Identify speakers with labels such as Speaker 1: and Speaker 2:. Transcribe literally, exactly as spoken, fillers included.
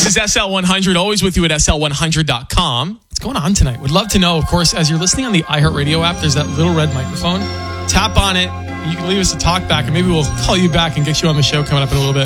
Speaker 1: This is S L one hundred, always with you at S L one hundred dot com. What's going on tonight? Would love to know, of course, as you're listening on the iHeartRadio app, there's that little red microphone. Tap on it. You can leave us a talk back, and maybe we'll call you back and get you on the show coming up in a little bit.